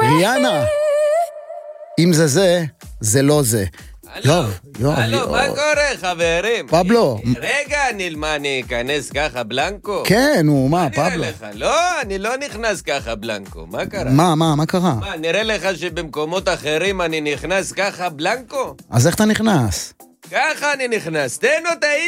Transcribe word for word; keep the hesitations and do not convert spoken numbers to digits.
ריאנה. אם זה זה, זה לא זה. יוב, יוב, הלו, יוב. מה קורה, חברים? פבלו. רגע, נלמה, אני אכנס ככה בלנקו? כן, נו, מה, נראה פבלו? לך, לא, אני לא נכנס ככה בלנקו, מה קרה? מה, מה, מה קרה? מה, נראה לך שבמקומות אחרים אני נכנס ככה בלנקו? אז איך אתה נכנס? ככה אני נכנס, תן אותה